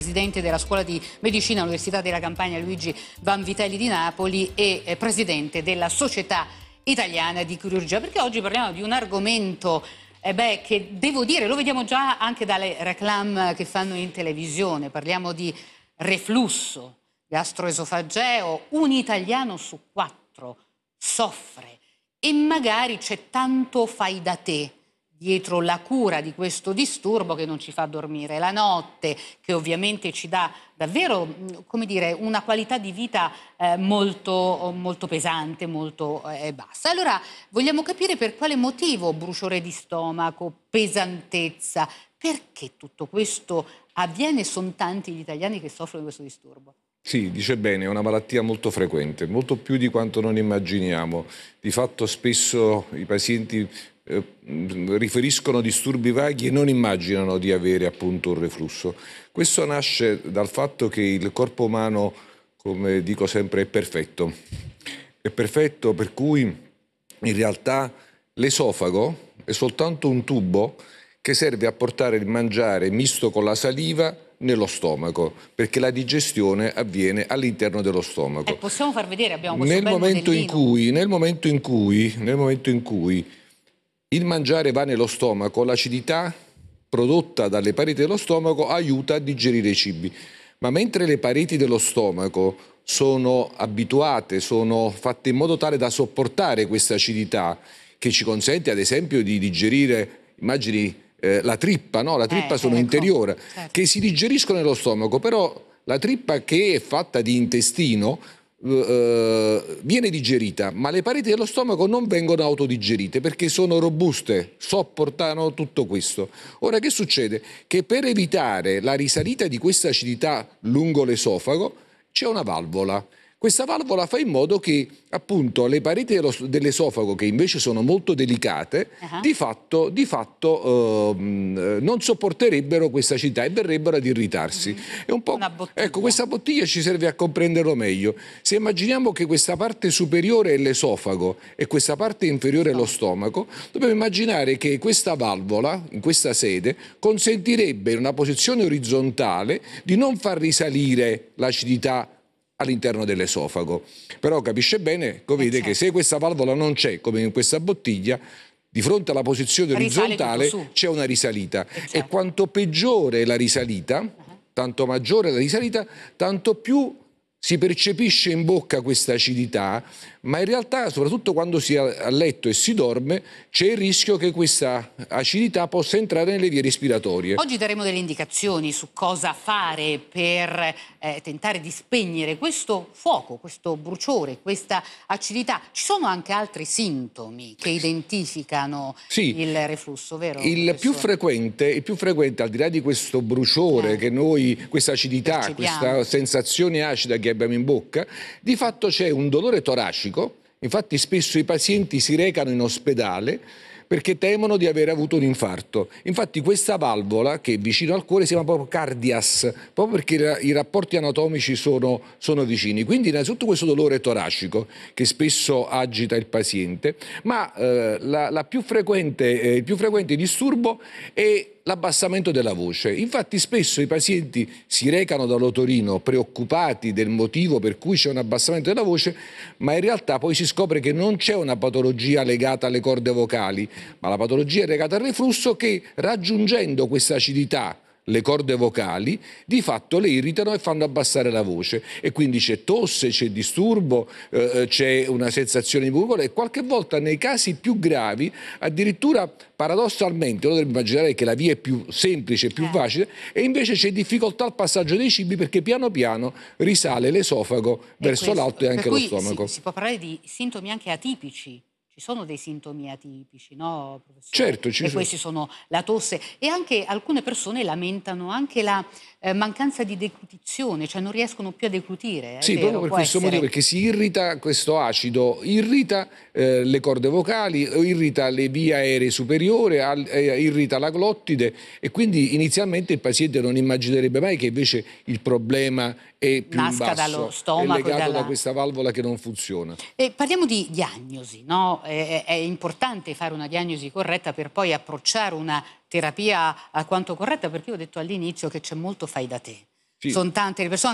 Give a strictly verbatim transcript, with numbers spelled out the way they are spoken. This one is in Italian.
Presidente della Scuola di Medicina all'Università della Campania Luigi Vanvitelli di Napoli e eh, Presidente della Società Italiana di Chirurgia, perché oggi parliamo di un argomento eh beh, che devo dire, lo vediamo già anche dalle reclame che fanno in televisione, parliamo di reflusso gastroesofageo, un italiano su quattro soffre e magari c'è tanto fai da te dietro la cura di questo disturbo che non ci fa dormire la notte, che ovviamente ci dà davvero, come dire, una qualità di vita eh, molto, molto pesante, molto eh, bassa. Allora vogliamo capire per quale motivo bruciore di stomaco, pesantezza, perché tutto questo avviene? Sono tanti gli italiani che soffrono di questo disturbo. Sì, dice bene, è una malattia molto frequente, molto più di quanto non immaginiamo. Di fatto spesso i pazienti eh, riferiscono disturbi vaghi e non immaginano di avere appunto un reflusso. Questo nasce dal fatto che il corpo umano, come dico sempre, è perfetto. È perfetto per cui in realtà l'esofago è soltanto un tubo che serve a portare il mangiare misto con la saliva nello stomaco, perché la digestione avviene all'interno dello stomaco. Eh, possiamo far vedere, abbiamo questo nel bel momento in modellino. cui, nel momento in cui, nel momento in cui il mangiare va nello stomaco, l'acidità prodotta dalle pareti dello stomaco aiuta a digerire i cibi. Ma mentre le pareti dello stomaco sono abituate, sono fatte in modo tale da sopportare questa acidità, che ci consente ad esempio di digerire, immagini, Eh, la trippa, no? La trippa eh, sono ecco, interiore, certo. che si digeriscono nello stomaco, però la trippa che è fatta di intestino eh, viene digerita, ma le pareti dello stomaco non vengono autodigerite perché sono robuste, sopportano tutto questo. Ora che succede? Che per evitare la risalita di questa acidità lungo l'esofago c'è una valvola. Questa valvola fa in modo che appunto le pareti dell'esofago, che invece sono molto delicate, uh-huh. di fatto, di fatto eh, non sopporterebbero questa acidità e verrebbero ad irritarsi. Uh-huh. È un po'... Una bottiglia. Ecco, questa bottiglia ci serve a comprenderlo meglio. Se immaginiamo che questa parte superiore è l'esofago e questa parte inferiore è lo stomaco, dobbiamo immaginare che questa valvola, in questa sede, consentirebbe in una posizione orizzontale di non far risalire l'acidità all'interno dell'esofago. Però capisce bene, come vede, che se questa valvola non c'è, come in questa bottiglia, di fronte alla posizione orizzontale c'è una risalita. E quanto peggiore la risalita, tanto maggiore la risalita, tanto più si percepisce in bocca questa acidità, ma in realtà, soprattutto quando si è a letto e si dorme, c'è il rischio che questa acidità possa entrare nelle vie respiratorie. Oggi daremo delle indicazioni su cosa fare per eh, tentare di spegnere questo fuoco, questo bruciore, questa acidità. Ci sono anche altri sintomi che identificano sì, il reflusso, vero? Il più, frequente, il più frequente, al di là di questo bruciore, eh. che noi, questa acidità, percepiamo, questa sensazione acida che abbiamo in bocca, di fatto c'è un dolore toracico. Infatti spesso i pazienti si recano in ospedale perché temono di aver avuto un infarto. Infatti questa valvola, che è vicino al cuore, si chiama proprio cardias, proprio perché i rapporti anatomici sono, sono vicini. Quindi innanzitutto questo dolore toracico che spesso agita il paziente, ma eh, la, la più frequente, eh, il più frequente disturbo è l'abbassamento della voce. Infatti spesso i pazienti si recano dall'otorino preoccupati del motivo per cui c'è un abbassamento della voce, ma in realtà poi si scopre che non c'è una patologia legata alle corde vocali, ma la patologia è legata al reflusso che, raggiungendo questa acidità, le corde vocali, di fatto le irritano e fanno abbassare la voce, e quindi c'è tosse, c'è disturbo, eh, c'è una sensazione di buco e qualche volta nei casi più gravi addirittura paradossalmente uno dovrebbe immaginare che la via è più semplice, più eh. facile, e invece c'è difficoltà al passaggio dei cibi perché piano piano risale l'esofago verso l'alto e anche lo stomaco. Si, si può parlare di sintomi anche atipici. Ci sono dei sintomi atipici, no, professore? Certo, ci e sono. Questi sono la tosse, e anche alcune persone lamentano anche la eh, mancanza di deglutizione, cioè non riescono più a deglutire. Sì, vero? proprio per Può questo essere. motivo, perché si irrita questo acido, irrita eh, le corde vocali, irrita le vie aeree superiori, eh, irrita la glottide, e quindi inizialmente il paziente non immaginerebbe mai che invece il problema è più Nasca in basso, dallo stomaco, è legato dalla... da questa valvola che non funziona. E parliamo di diagnosi, no? È, è importante fare una diagnosi corretta per poi approcciare una terapia alquanto corretta, perché io ho detto all'inizio che c'è molto fai da te. Sì. sono tante le persone.